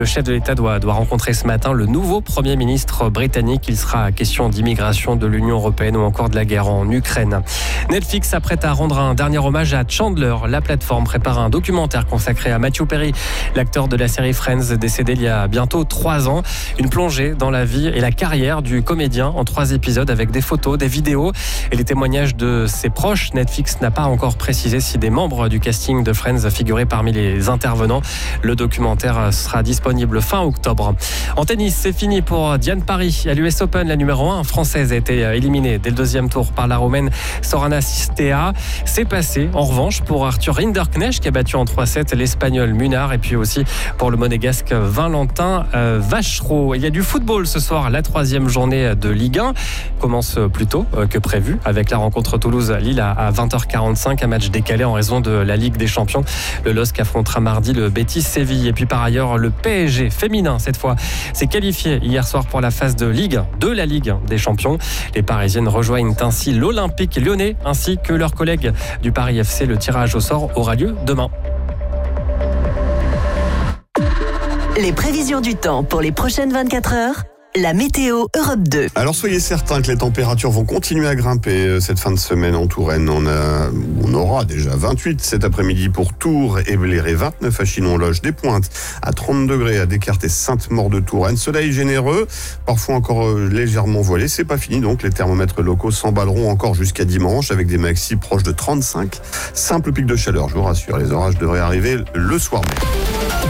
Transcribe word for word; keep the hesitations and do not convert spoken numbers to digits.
Le chef de l'État doit, doit rencontrer ce matin le nouveau Premier ministre britannique. Il sera question d'immigration, de l'Union européenne ou encore de la guerre en Ukraine. Netflix s'apprête à rendre un dernier hommage à Chandler. La plateforme prépare un documentaire consacré à Matthew Perry, l'acteur de la série Friends, décédé il y a bientôt trois ans. Une plongée dans la vie et la carrière du comédien en trois épisodes avec des photos, des vidéos et les témoignages de ses proches. Netflix n'a pas encore précisé si des membres du casting de Friends figuraient parmi les intervenants. Le documentaire sera disponible fin octobre. En tennis, c'est fini pour Diane Parry. À l'U S Open, la numéro un française a été éliminée dès le deuxième tour par la Roumaine Sorana Cîrstea. C'est passé en revanche pour Arthur Rinderknecht qui a battu en trois sept l'Espagnol Munar et puis aussi pour le Monégasque Valentin Vachereau. Il y a du football ce soir, la troisième journée de Ligue un commence plus tôt que prévu avec la rencontre Toulouse-Lille à vingt heures quarante-cinq, un match décalé en raison de la Ligue des Champions. Le L O S C affrontera mardi le Betis Séville et puis par ailleurs le P S G féminin cette fois s'est qualifié hier soir pour la phase de Ligue de la Ligue des Champions. Les Parisiennes rejoignent ainsi l'Olympique Lyonnais ainsi que leurs collègues du Paris F C. Le tirage au sort aura lieu demain. Les prévisions du temps pour les prochaines vingt-quatre heures. La météo Europe deux. Alors soyez certains que les températures vont continuer à grimper cette fin de semaine en Touraine. On, a, on aura déjà vingt-huit cet après-midi pour Tours et Bléré, vingt-neuf à Chinon-Loge, des Pointes à trente degrés à Descartes et Sainte-Maure-de-Touraine. Soleil généreux, parfois encore légèrement voilé. C'est pas fini donc, les thermomètres locaux s'emballeront encore jusqu'à dimanche avec des maxis proches de trente-cinq. Simple pic de chaleur, je vous rassure, les orages devraient arriver le soir même.